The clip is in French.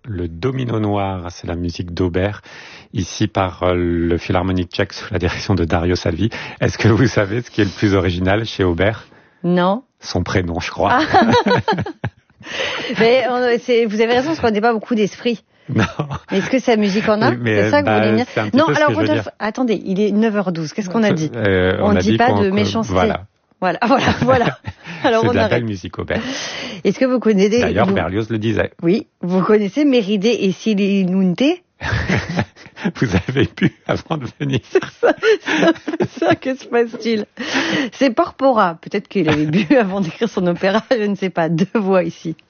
le Domino Noir, c'est la musique d'Aubert, ici par le Philharmonique tchèque sous la direction de Dario Salvi. Est-ce que vous savez ce qui est le plus original chez Aubert ? Non. Son prénom, je crois. Mais vous avez raison, parce qu'on n'est pas beaucoup d'esprit. Non. Est-ce que sa musique en a ? C'est ça que vous voulez dire ? Non, alors Rodolphe, attendez, il est 9h12, qu'est-ce qu'on a dit ? On ne dit pas de méchanceté. Voilà. Alors c'est on de la arrête. belle musique Aubert. Est-ce que vous connaissez... D'ailleurs, Berlioz le disait. Oui, vous connaissez Méride et Silinunte ? Vous avez bu avant de venir. C'est ça, que se passe-t-il ? C'est Porpora. Peut-être qu'il avait bu avant d'écrire son opéra, je ne sais pas. 2 voix ici.